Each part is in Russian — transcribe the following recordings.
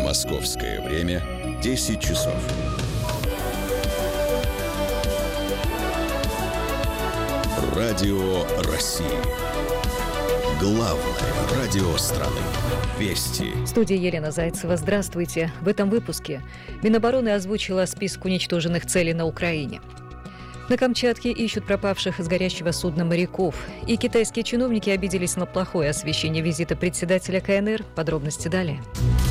Московское время 10 часов. Радио России. Главное радио страны. Вести. В студии Елена Зайцева. Здравствуйте. В этом выпуске Минобороны озвучила список уничтоженных целей на Украине. На Камчатке ищут пропавших с горящего судна моряков. И китайские чиновники обиделись на плохое освещение визита председателя КНР. Подробности далее.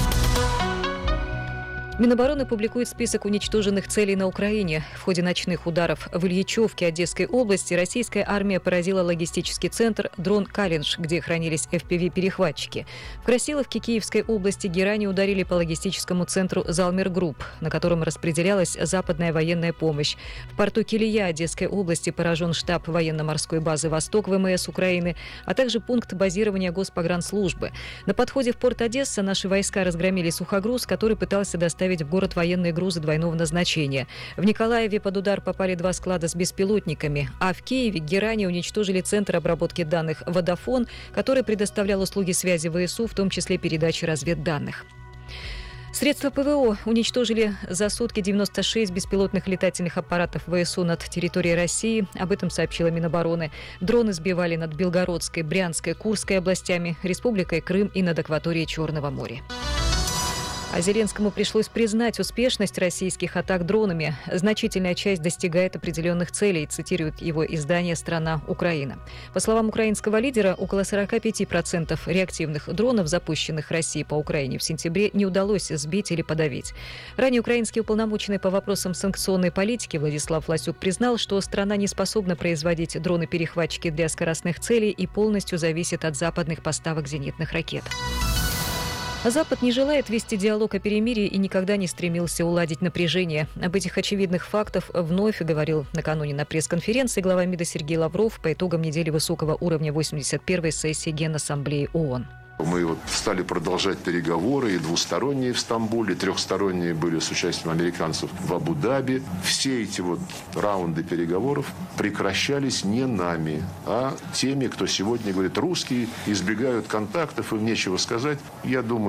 Минобороны публикует список уничтоженных целей на Украине. В ходе ночных ударов в Ильичевке Одесской области российская армия поразила логистический центр «Дрон Калинш», где хранились FPV-перехватчики. В Красиловке Киевской области герани ударили по логистическому центру «Залмер Групп», на котором распределялась западная военная помощь. В порту Килия Одесской области поражен штаб военно-морской базы «Восток» ВМС Украины, а также пункт базирования Госпогранслужбы. На подходе в порт Одесса наши войска разгромили сухогруз, который пытался доставить в город военные грузы двойного назначения. В Николаеве под удар попали 2 склада с беспилотниками, а в Киеве герани уничтожили центр обработки данных «Водафон», который предоставлял услуги связи ВСУ, в том числе передачи разведданных. Средства ПВО уничтожили за сутки 96 беспилотных летательных аппаратов ВСУ над территорией России. Об этом сообщила Минобороны. Дроны сбивали над Белгородской, Брянской, Курской областями, Республикой Крым и над акваторией Черного моря. А Зеленскому пришлось признать успешность российских атак дронами. Значительная часть достигает определенных целей, цитирует его издание «Страна Украина». По словам украинского лидера, около 45% реактивных дронов, запущенных Россией по Украине в сентябре, не удалось сбить или подавить. Ранее украинский уполномоченный по вопросам санкционной политики Владислав Ласюк признал, что страна не способна производить дроны-перехватчики для скоростных целей и полностью зависит от западных поставок зенитных ракет. Запад не желает вести диалог о перемирии и никогда не стремился уладить напряжение. Об этих очевидных фактах вновь говорил накануне на пресс-конференции глава МИДа Сергей Лавров по итогам недели высокого уровня 81-й сессии Генассамблеи ООН. Мы стали продолжать переговоры, и двусторонние в Стамбуле, трехсторонние были с участием американцев в Абу-Даби. Все эти раунды переговоров прекращались не нами, а теми, кто сегодня говорит, русские избегают контактов, им нечего сказать. Я думаю,